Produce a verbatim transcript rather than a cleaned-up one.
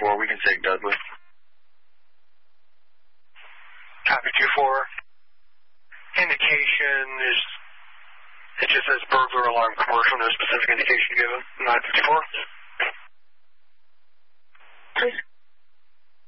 four, we can take Dudley. Copy two four. Indication is, it just says burglar alarm commercial, no specific indication given. nine fifty-four.